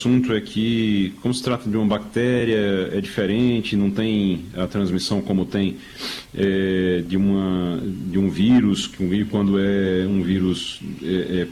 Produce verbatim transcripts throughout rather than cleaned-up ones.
assunto é que, como se trata de uma bactéria, é diferente, não tem a transmissão como tem é, de, uma, de um vírus, que um vírus, quando é um vírus, é,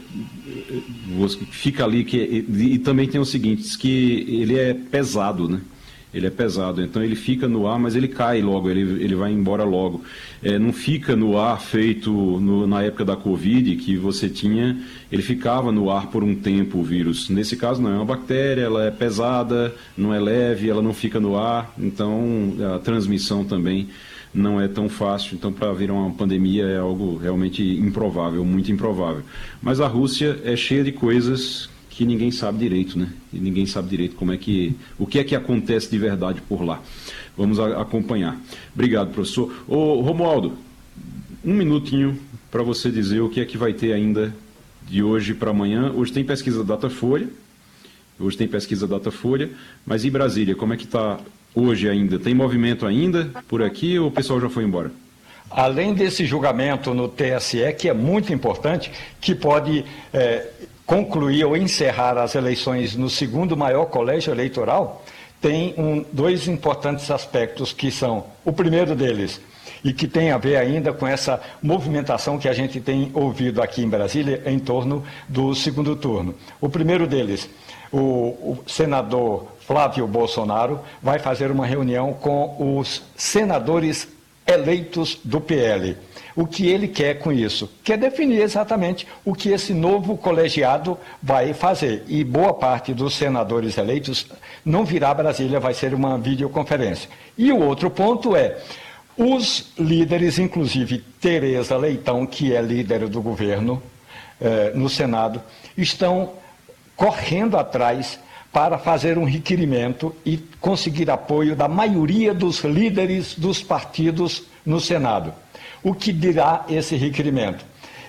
é, fica ali, que, e, e também tem o seguinte, que ele é pesado, né? Ele é pesado, então ele fica no ar, mas ele cai logo, ele, ele vai embora logo. É, não fica no ar feito no, na época da Covid, que você tinha, ele ficava no ar por um tempo o vírus. Nesse caso não, é uma bactéria, ela é pesada, não é leve, ela não fica no ar, então a transmissão também não é tão fácil. Então, para virar uma pandemia é algo realmente improvável, muito improvável. Mas a Rússia é cheia de coisas que ninguém sabe direito, né? E ninguém sabe direito como é que, o que é que acontece de verdade por lá. Vamos a, acompanhar. Obrigado, professor. Ô, Romualdo, um minutinho para você dizer o que é que vai ter ainda de hoje para amanhã. Hoje tem pesquisa Datafolha, hoje tem pesquisa Datafolha, mas em Brasília, como é que está hoje ainda? Tem movimento ainda por aqui ou o pessoal já foi embora? Além desse julgamento no T S E, que é muito importante, que pode é, concluir ou encerrar as eleições no segundo maior colégio eleitoral, tem um, dois importantes aspectos que são, o primeiro deles, e que tem a ver ainda com essa movimentação que a gente tem ouvido aqui em Brasília em torno do segundo turno. O primeiro deles, o, o senador Flávio Bolsonaro vai fazer uma reunião com os senadores eleitos do P L. O que ele quer com isso? Quer definir exatamente o que esse novo colegiado vai fazer. E boa parte dos senadores eleitos não virá a Brasília, vai ser uma videoconferência. E o outro ponto é, os líderes, inclusive Tereza Leitão, que é líder do governo eh, no Senado, estão correndo atrás para fazer um requerimento e conseguir apoio da maioria dos líderes dos partidos no Senado. O que dirá esse requerimento?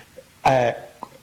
É,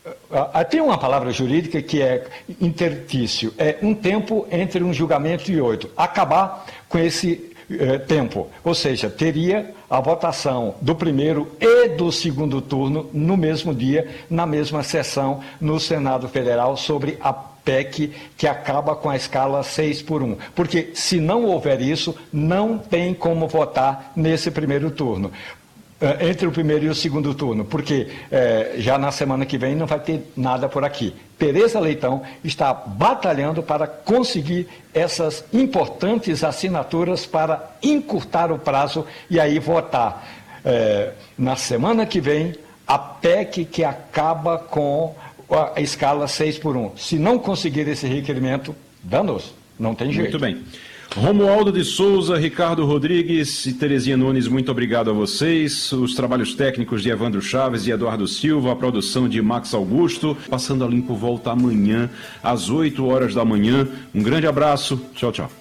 tem uma palavra jurídica que é intertício, é um tempo entre um julgamento e outro. Acabar com esse é, tempo, ou seja, teria a votação do primeiro e do segundo turno no mesmo dia, na mesma sessão no Senado Federal sobre a P E C que acaba com a escala seis por um. Porque se não houver isso, não tem como votar nesse primeiro turno. Entre o primeiro e o segundo turno, porque eh, já na semana que vem não vai ter nada por aqui. Tereza Leitão está batalhando para conseguir essas importantes assinaturas para encurtar o prazo e aí votar eh, na semana que vem a P E C que acaba com a escala seis por um. Se não conseguir esse requerimento, danos, não tem jeito. Muito bem. Romualdo de Souza, Ricardo Rodrigues e Terezinha Nunes, muito obrigado a vocês. Os trabalhos técnicos de Evandro Chaves e Eduardo Silva, a produção de Max Augusto. Passando a Limpo volta amanhã, às oito horas da manhã. Um grande abraço. Tchau, tchau.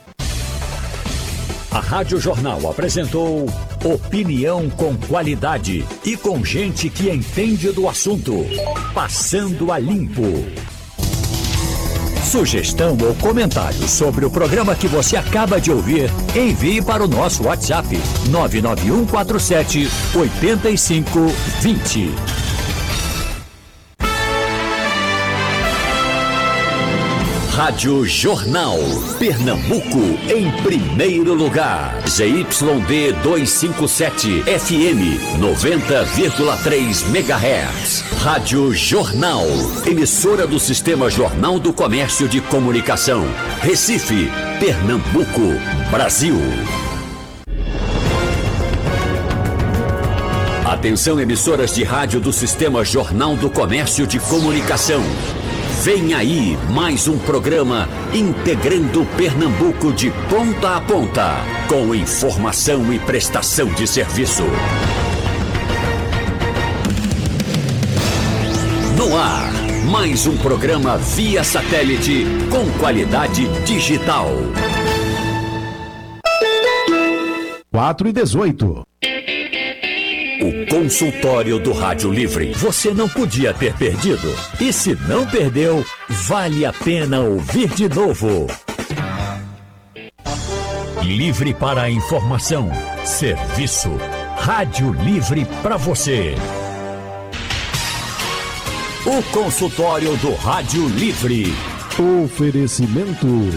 A Rádio Jornal apresentou opinião com qualidade e com gente que entende do assunto. Passando a Limpo. Sugestão ou comentário sobre o programa que você acaba de ouvir, envie para o nosso WhatsApp nove nove um quatro sete oito cinco dois zero. Rádio Jornal, Pernambuco em primeiro lugar. Z Y D duzentos e cinquenta e sete, F M noventa vírgula três megahertz. Rádio Jornal, emissora do Sistema Jornal do Comércio de Comunicação. Recife, Pernambuco, Brasil. Atenção, emissoras de rádio do Sistema Jornal do Comércio de Comunicação. Vem aí mais um programa integrando Pernambuco de ponta a ponta, com informação e prestação de serviço. No ar, mais um programa via satélite com qualidade digital. quatro e dezoito. O consultório do Rádio Livre. Você não podia ter perdido. E se não perdeu, vale a pena ouvir de novo. Livre para a informação. Serviço. Rádio Livre para você. O consultório do Rádio Livre. Oferecimento